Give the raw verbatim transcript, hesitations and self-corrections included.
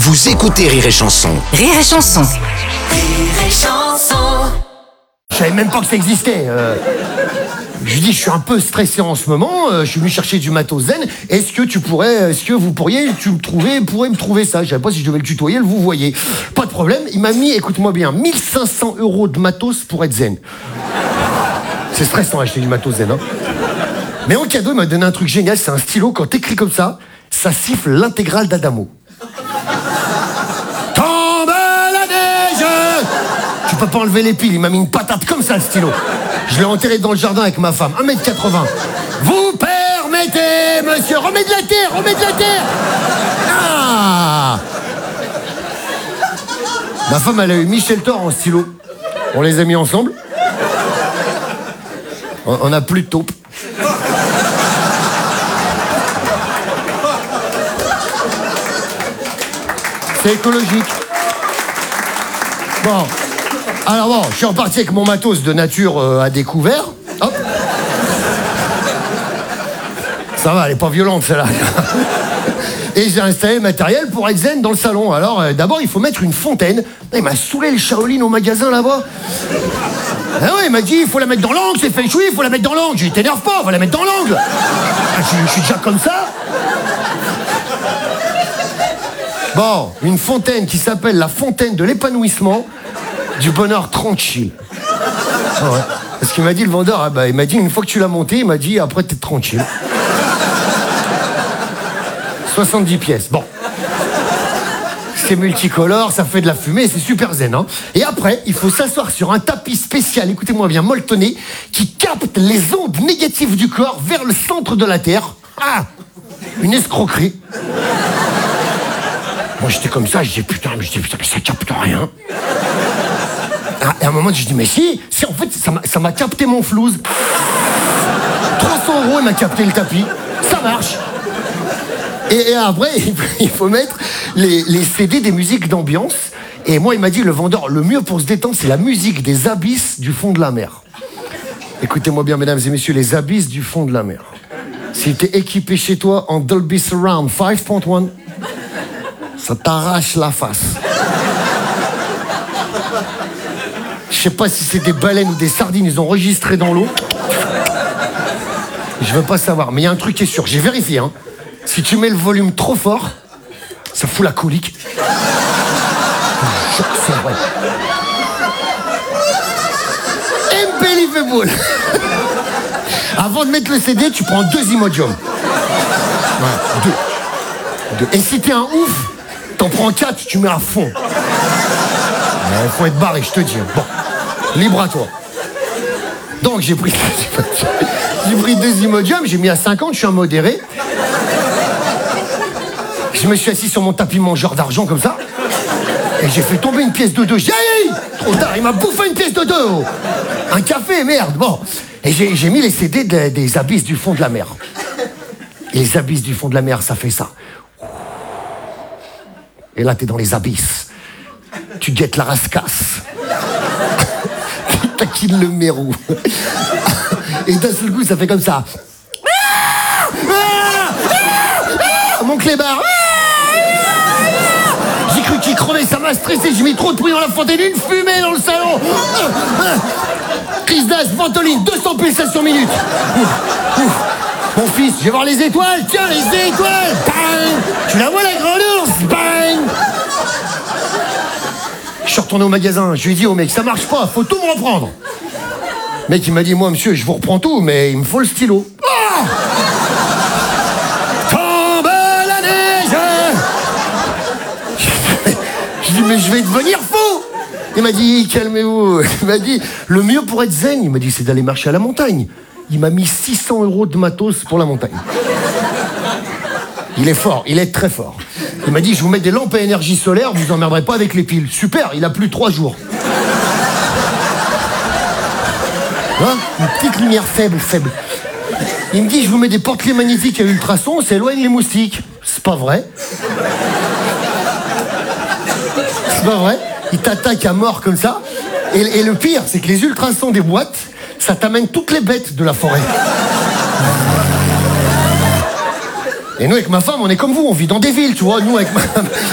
Vous écoutez Rire et Chanson. Rire et Chanson. Rire et Chanson. Je savais même pas que ça existait. Euh... Je lui dis, je suis un peu stressé en ce moment. Euh, je suis venu chercher du matos zen. Est-ce que tu pourrais, est-ce que vous pourriez, tu me trouver, pourrais me trouver ça? Je savais pas si je devais le tutoyer, le vous voyez. Pas de problème. Il m'a mis, écoute-moi bien, mille cinq cents euros de matos pour être zen. C'est stressant acheter du matos zen. Hein. Mais en cadeau, il m'a donné un truc génial. C'est un stylo. Quand t'écris comme ça, ça siffle l'intégrale d'Adamo. Tombe la neige. Tu peux pas enlever les piles. Il m'a mis une patate comme ça, le stylo. Je l'ai enterré dans le jardin avec ma femme, un mètre quatre-vingts. Vous permettez, monsieur, remets de la terre, remets de la terre. Ah. Ma femme, elle a eu Michel Thor en stylo. On les a mis ensemble. On n'a plus de taupe. C'est écologique. Bon. Alors bon, je suis reparti avec mon matos de nature euh, à découvert. Hop. Ça va, elle est pas violente celle-là. Et j'ai installé le matériel pour être zen dans le salon. Alors euh, d'abord, il faut mettre une fontaine. Il m'a saoulé le Shaolin au magasin là-bas. Ah ouais, il m'a dit, il faut la mettre dans l'angle, c'est feng shui, il faut la mettre dans l'angle. J'ai dit, t'énerve pas, on va la mettre dans l'angle. Ah, je, je suis déjà comme ça. Bon, une fontaine qui s'appelle la fontaine de l'épanouissement du bonheur tranquille. Ah ouais. Parce qu'il m'a dit, le vendeur, ah bah, il m'a dit, une fois que tu l'as monté, il m'a dit, après t'es tranquille. soixante-dix pièces, bon. C'est multicolore, ça fait de la fumée, c'est super zen. Hein. Et après, il faut s'asseoir sur un tapis spécial, écoutez-moi bien, molletonné, qui capte les ondes négatives du corps vers le centre de la Terre. Ah, une escroquerie. Moi, j'étais comme ça, je dis putain, mais je dis putain, mais ça capte rien. Ah, et à un moment, je dis mais si, si en fait, ça m'a, ça m'a capté mon flouze. trois cents euros, il m'a capté le tapis. Ça marche. Et, et après, il faut mettre les, les C D des musiques d'ambiance. Et moi, il m'a dit, le vendeur, le mieux pour se détendre, c'est la musique des abysses du fond de la mer. Écoutez-moi bien, mesdames et messieurs, les abysses du fond de la mer. Si t'es équipé chez toi en Dolby Surround cinq point un, ça t'arrache la face. Je sais pas si c'est des baleines ou des sardines, ils ont enregistré dans l'eau. Je veux pas savoir, mais il y a un truc qui est sûr, j'ai vérifié, hein. Si tu mets le volume trop fort, ça fout la colique. C'est vrai. Unbelievable. Avant de mettre le C D, tu prends deux Imodium. Ouais, deux. deux. Et si t'es un ouf, t'en prends quatre, tu mets à fond. Il faut être barré, je te dis. Bon, libre à toi. Donc j'ai pris, j'ai pris deux Imodium, j'ai mis à cinquante, je suis un modéré. Je me suis assis sur mon tapis mangeur d'argent comme ça. Et j'ai fait tomber une pièce de deux. J'ai dit, trop tard, il m'a bouffé une pièce de deux. Oh. Un café, merde. Bon. Et j'ai, j'ai mis les C D de, des abysses du fond de la mer. Et les abysses du fond de la mer, ça fait ça. Et là, t'es dans les abysses. Tu guettes la rascasse. Tu taquines le mérou. Et d'un seul coup, ça fait comme ça. Mon clébard. J'ai cru qu'il crevait, ça m'a stressé, j'ai mis trop de bruit dans la fontaine, une fumée dans le salon. Crise d'asthme, ventoline, deux cents pulsations minutes. Mon fils, je vais voir les étoiles, tiens, les étoiles. Bang. Tu la vois la grande ours. Bang. Je suis retourné au magasin, je lui ai dit au mec, ça marche pas, faut tout me reprendre. Le mec, il m'a dit, moi monsieur, je vous reprends tout, mais il me faut le stylo. Oh. Je dis, mais je vais devenir fou. Il m'a dit, calmez-vous. Il m'a dit, le mieux pour être zen, il m'a dit, c'est d'aller marcher à la montagne. Il m'a mis six cents euros de matos pour la montagne. Il est fort, il est très fort. Il m'a dit, je vous mets des lampes à énergie solaire, vous emmerderez pas avec les piles. Super, il a plu trois jours. Hein, une petite lumière faible, faible. Il me dit, je vous mets des porte-clés magnétiques à ultrasons, ça éloigne les moustiques. C'est pas vrai. C'est pas vrai. Il t'attaque à mort comme ça. Et, et le pire, c'est que les ultrasons des boîtes, ça t'amène toutes les bêtes de la forêt. Et nous, avec ma femme, on est comme vous, on vit dans des villes, tu vois. Nous, avec ma,